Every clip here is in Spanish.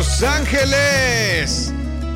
Los Ángeles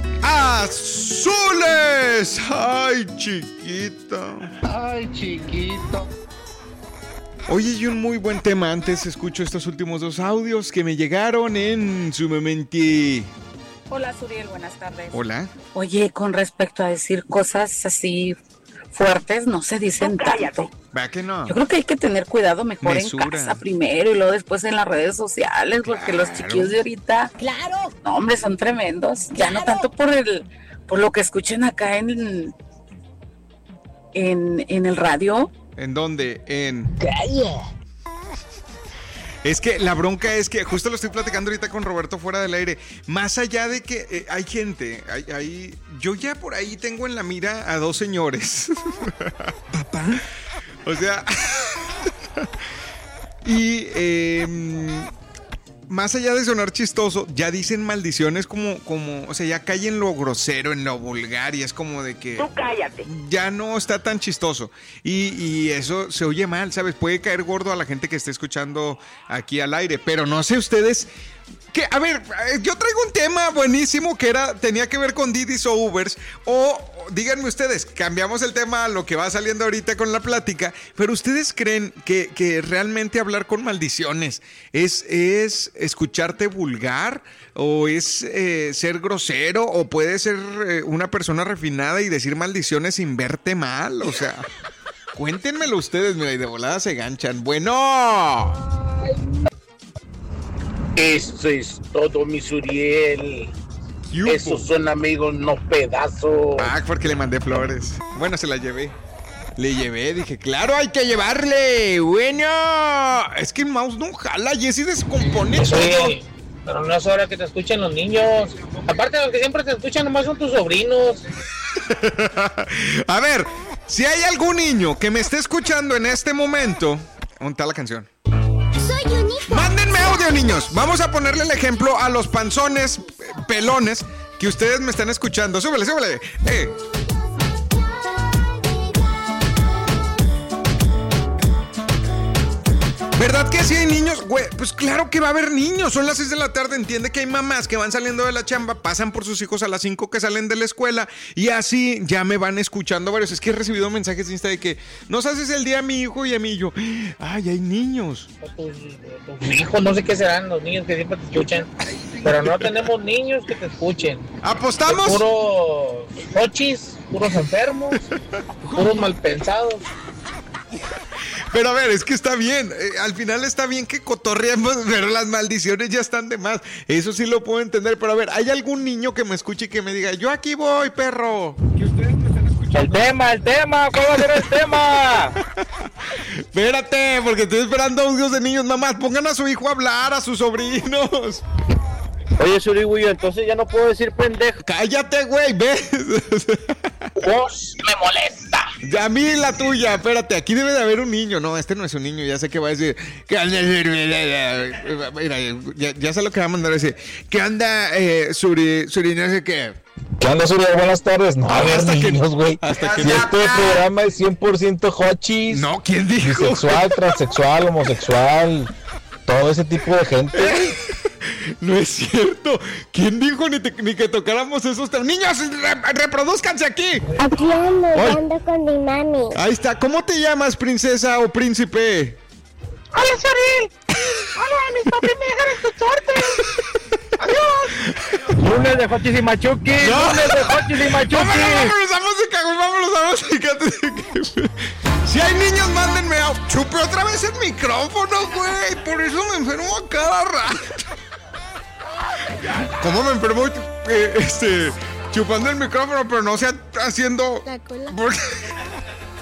Azules. Ay, chiquito. Ay, chiquito. Oye, y un muy buen tema. Antes escucho estos últimos dos audios que me llegaron en su momento. Hola, Suriel, buenas tardes. Hola. Oye, con respecto a decir cosas así fuertes, no se dicen tanto. ¿Va que no? Yo creo que hay que tener cuidado mejor Mesura. en casa primero y luego después en las redes sociales, porque los chiquillos de ahorita, no, hombre, son tremendos. Ya no tanto por lo que escuchen acá en el radio. ¿En dónde? ¡Calla! Es que la bronca es que justo lo estoy platicando ahorita con Roberto fuera del aire. Más allá de que hay gente, yo ya por ahí tengo en la mira a dos señores. ¿Papá? O sea, y más allá de sonar chistoso, ya dicen maldiciones como, o sea, ya cae en lo grosero, en lo vulgar, y es como de que... Tú cállate. Ya no está tan chistoso. Y eso se oye mal, ¿sabes? Puede caer gordo a la gente que esté escuchando aquí al aire, pero no sé ustedes... A ver, yo traigo un tema buenísimo que tenía que ver con Didis o Ubers, o díganme ustedes, cambiamos el tema a lo que va saliendo ahorita con la plática, pero ¿ustedes creen que realmente hablar con maldiciones es escucharte vulgar, o es ser grosero, o puede ser una persona refinada y decir maldiciones sin verte mal? O sea, cuéntenmelo ustedes, mira, y de volada se ganchan. Bueno... Eso es todo, mi Suriel. Esos son amigos, no pedazos. Ah, porque le mandé flores. Bueno, se las llevé. Le llevé, dije, claro, hay que llevarle. Bueno, es que el mouse no jala, Jessy descompone todo. Sí, pero no es hora que te escuchen los niños. Aparte, los que siempre te escuchan nomás son tus sobrinos. A ver, si hay algún niño que me esté escuchando en este momento, ¿dónde está la canción? Mándenme audio, niños. Vamos a ponerle el ejemplo a los panzones pelones que ustedes me están escuchando. Súbele, súbele. ¿Verdad que sí hay niños? Güey, pues claro que va a haber niños. Son las 6 de la tarde. Entiende que hay mamás que van saliendo de la chamba, pasan por sus hijos a las 5 que salen de la escuela, y así ya me van escuchando varios. Es que he recibido mensajes de Insta de que nos haces el día a mi hijo y a mí. Y yo, ay, hay niños. Tus hijos, no sé qué serán los niños que siempre te escuchan. Pero no tenemos niños que te escuchen. ¿Apostamos? Puros cochis, puros enfermos, puros malpensados. Pero a ver, es que está bien, al final está bien que cotorreemos, pero las maldiciones ya están de más. Eso sí lo puedo entender, pero a ver, ¿hay algún niño que me escuche y que me diga, yo aquí voy, perro? Que ustedes me están escuchando. El tema, ¿cuál va a ser el tema? Espérate, porque estoy esperando audios de niños. Mamás, pongan a su hijo a hablar, a sus sobrinos. Oye, Surigüillo, entonces ya no puedo decir pendejo. Cállate, güey, ¿ves? Vos me molesta. Ya a mí la tuya, espérate, aquí debe de haber un niño. No, este no es un niño, ya sé que va a decir. Mira, ya sé lo que va a mandar a decir. ¿Qué anda, Suri, no sé qué? ¿Qué onda, Suri? Buenas tardes. No, hasta niños, güey. Hasta que si este programa es 100% hochis. No, ¿quién dijo? Bisexual, transexual, homosexual, todo ese tipo de gente. No es cierto. ¿Quién dijo ni que tocáramos esos temas? Niños, reproduzcanse aquí. Aquí ando con mi mami. Ahí está. ¿Cómo te llamas, princesa o príncipe? Hola, Soril. Hola, mis papis me dejan escucharte. Adiós. Lunes de Hochis y Machuki. No. Lunes de Hochis y Machuki. Vámonos a música. Si hay niños, mándenme a... Chupe otra vez el micrófono, güey. Por eso me enfermo a cada rato. ¿Cómo me enfermo? Chupando el micrófono, pero no sea haciendo... La cola.